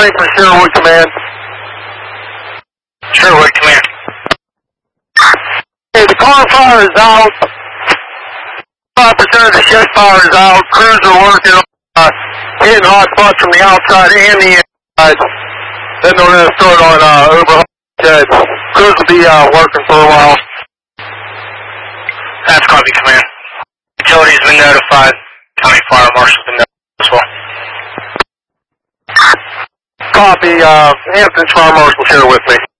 3 for Sherwood Command. Sherwood Command. Hey, the car fire is out. 5% of the shed fire is out. Crews are working on hitting hot spots from the outside and the inside. Then they're going to start on overhaul shed. Crews will be working for a while. That's copy, Command. Utilities have been notified. County Fire Marshal's been notified as well. Copy. Hampton's Fire Marshal's here with me.